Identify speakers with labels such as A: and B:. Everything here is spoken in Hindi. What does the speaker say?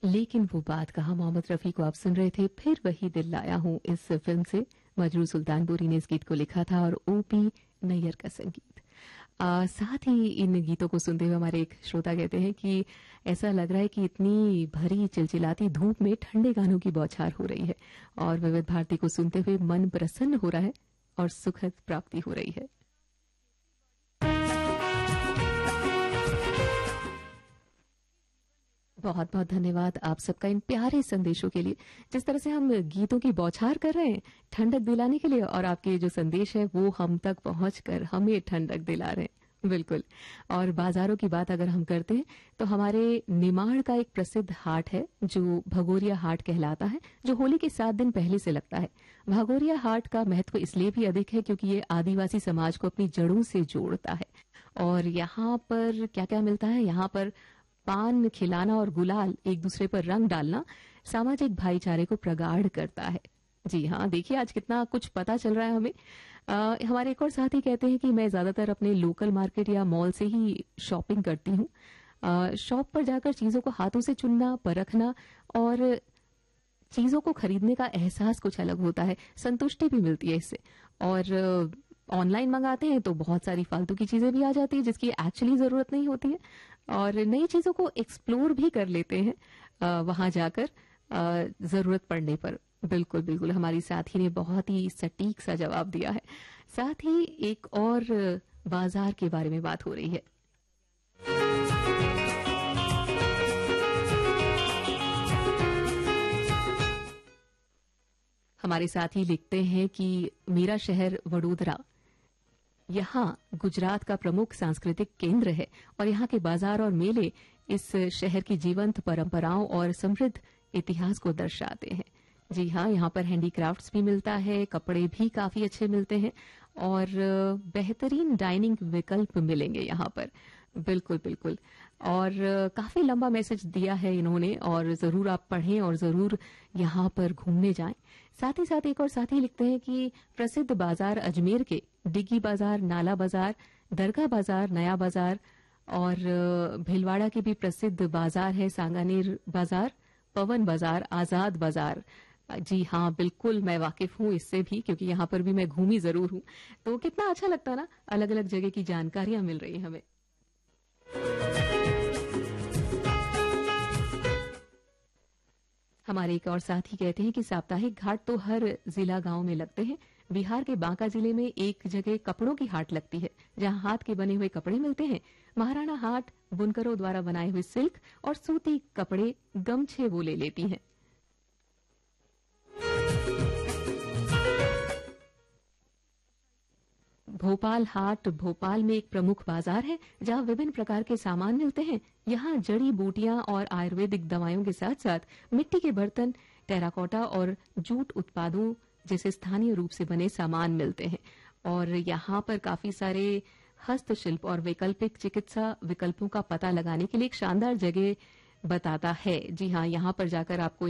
A: लेकिन वो बात कहा। मोहम्मद रफ़ी को आप सुन रहे थे फिर वही दिल लाया हूं इस फिल्म से। मजरू सुल्तानपुरी ने इस गीत को लिखा था और ओपी नैयर का संगीत। साथ ही इन गीतों को सुनते हुए हमारे एक श्रोता कहते हैं कि ऐसा लग रहा है कि इतनी भरी चिलचिलाती धूप में ठंडे गानों की बौछार हो रही है और विविध भारती को सुनते हुए मन प्रसन्न हो रहा है और सुखद प्राप्ति हो रही है। बहुत बहुत धन्यवाद आप सबका इन प्यारे संदेशों के लिए। जिस तरह से हम गीतों की बौछार कर रहे हैं ठंडक दिलाने के लिए, और आपके जो संदेश है वो हम तक पहुंचकर हमें ठंडक दिला रहे हैं। बिल्कुल। और बाजारों की बात अगर हम करते हैं तो हमारे निमाड़ का एक प्रसिद्ध हाट है जो भगोरिया हाट कहलाता है, जो होली के 7 दिन पहले से लगता है। भगोरिया हाट का महत्व इसलिए भी अधिक है क्योंकि ये आदिवासी समाज को अपनी जड़ों से जोड़ता है। और यहाँ पर क्या क्या मिलता है, यहाँ पर पान खिलाना और गुलाल, एक दूसरे पर रंग डालना सामाजिक भाईचारे को प्रगाढ़ करता है। जी हाँ, देखिए आज कितना कुछ पता चल रहा है हमें। हमारे एक और साथी कहते हैं कि मैं ज्यादातर अपने लोकल मार्केट या मॉल से ही शॉपिंग करती हूँ। शॉप पर जाकर चीजों को हाथों से चुनना, परखना और चीजों को खरीदने का एहसास कुछ अलग होता है, संतुष्टि भी मिलती है इससे। और ऑनलाइन मंगाते हैं तो बहुत सारी फालतू की चीजें भी आ जाती है जिसकी एक्चुअली जरूरत नहीं होती है, और नई चीजों को एक्सप्लोर भी कर लेते हैं वहां जाकर जरूरत पड़ने पर। बिल्कुल बिल्कुल, हमारी साथी ने बहुत ही सटीक सा जवाब दिया है। साथ ही एक और बाजार के बारे में बात हो रही है। हमारे साथी लिखते हैं कि मेरा शहर वडोदरा यहाँ गुजरात का प्रमुख सांस्कृतिक केंद्र है और यहाँ के बाजार और मेले इस शहर की जीवंत परंपराओं और समृद्ध इतिहास को दर्शाते हैं। जी हाँ, यहाँ पर हैंडीक्राफ्ट्स भी मिलता है, कपड़े भी काफी अच्छे मिलते हैं और बेहतरीन डाइनिंग विकल्प मिलेंगे यहाँ पर। बिल्कुल बिल्कुल। और काफी लंबा मैसेज दिया है इन्होंने और जरूर आप पढ़ें और जरूर यहाँ पर घूमने जाएं। साथ ही साथ एक और साथी लिखते हैं कि प्रसिद्ध बाजार अजमेर के डिग्गी बाजार, नाला बाजार, दरगाह बाजार, नया बाजार और भीलवाड़ा के भी प्रसिद्ध बाजार है सांगानेर बाजार, पवन बाजार, आजाद बाजार। जी हाँ, बिल्कुल मैं वाकिफ हूँ इससे भी क्योंकि यहाँ पर भी मैं घूमी जरूर हूँ। तो कितना अच्छा लगता है ना, अलग अलग जगह की जानकारियां मिल रही है हमें। हमारे एक और साथी कहते हैं कि साप्ताहिक घाट तो हर जिला गांव में लगते हैं। बिहार के बांका जिले में एक जगह कपड़ों की हाट लगती है जहां हाथ के बने हुए कपड़े मिलते हैं। महाराणा हाट बुनकरों द्वारा बनाए हुए सिल्क और सूती कपड़े, गमछे वो ले लेती हैं। भोपाल हाट भोपाल में एक प्रमुख बाजार है जहां विभिन्न प्रकार के सामान मिलते हैं। यहाँ जड़ी बूटियां और आयुर्वेदिक दवाइयों के साथ साथ मिट्टी के बर्तन, टेराकोटा और जूट उत्पादों जैसे स्थानीय रूप से बने सामान मिलते हैं। और यहाँ पर काफी सारे हस्तशिल्प और वैकल्पिक चिकित्सा विकल्पों का पता लगाने के लिए एक शानदार जगह बताता है। जी हाँ, यहाँ पर जाकर आपको